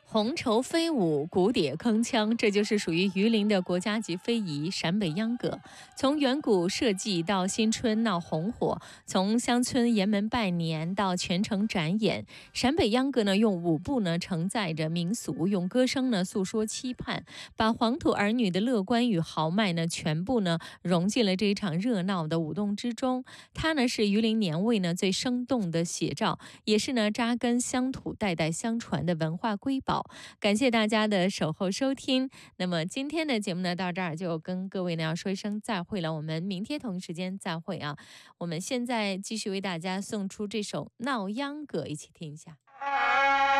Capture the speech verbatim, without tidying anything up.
红绸飞舞，古迭铿锵，这就是属于榆林的国家级非遗陕北秧歌。从远古社稷到新春闹红火，从乡村沿门拜年到全城展演，陕北秧歌呢用舞步呢承载着民俗，用歌声呢诉说期盼，把黄土儿女的乐观与豪迈呢全部呢融进了这一场热闹的舞动之中。它呢是榆林年味呢最生动的写照，也是呢扎根乡土、代代相传的文化瑰宝。感谢大家的守候收听。那么今天的节目呢，到这儿就跟各位呢要说一声再会了。我们明天同一时间再会啊！我们现在继续为大家送出这首《闹秧歌》，一起听一下。